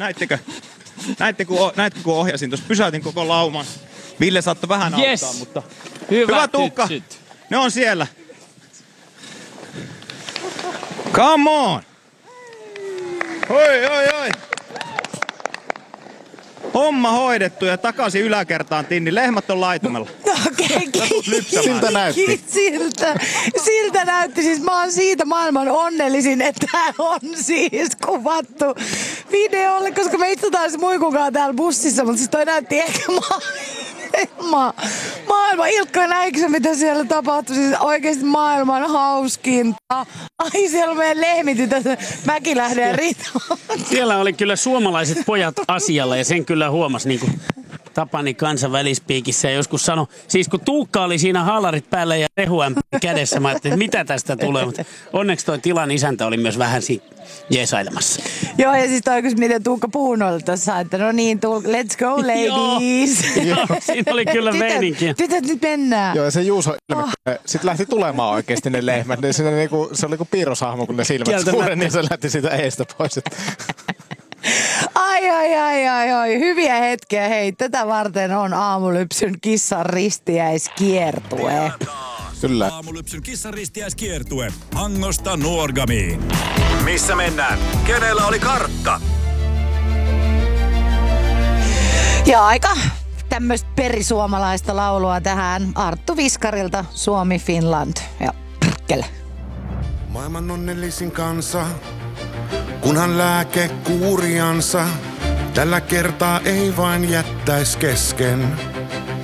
Näittekö kun ohjasin tuossa? Pysäytin koko lauman. Ville saattoi vähän auttaa, mutta... Hyvä Tuukka. Ne on siellä. Come on! Oi! Homma hoidettu ja takaisin yläkertaan Tinni. Lehmät on laitumella. Okei, Siltä näytti. Siltä näytti. Siis mä oon siitä maailman onnellisin, että tää on siis kuvattu videolle, koska me istutaan siis muikukaan täällä bussissa, mutta siis toi näytti ehkä maailman. Ilkka, näikö mitä siellä tapahtui? Siis oikeesti maailman hauskinta. Ai siellä on meidän lehmitytöt Mäkilähden ja Rita. Siellä oli kyllä suomalaiset pojat asialla ja sen kyllä huomasi niin kuin Tapani kansainvälispiikissä ja joskus sanoi, siis kun Tuukka oli siinä haalarit päällä ja rehuämpä kädessä, mä ajattelin, että mitä tästä tulee, mutta onneksi toi tilan isäntä oli myös vähän jeesailemassa. Joo, ja siis toi miten Tuukka puhunoilla tuossa, että no niin, let's go ladies. Joo, siinä oli kyllä meininkiä. Tytöt, nyt mennään. Joo, ja se Juuso sitten lähti tulemaan oikeasti ne lehmät. Se oli kuin piirroshahmo, kun ne silmät suuren, niin se lähti siitä eestä pois. Ai. Hyviä hetkiä. Hei, tätä varten on Aamulypsyn kissan ristiäiskiertue. Kyllä. Aamulypsyn kissan ristiäiskiertue Hangosta Nuorgamiin. Missä mennään? Kenellä oli kartta? Ja aika tämmöistä perisuomalaista laulua tähän Arttu Viskarilta Suomi Finland. Ja perkele. Maailman onnellisin kansa, kunhan lääkekuuriansa tällä kertaa ei vain jättäis kesken.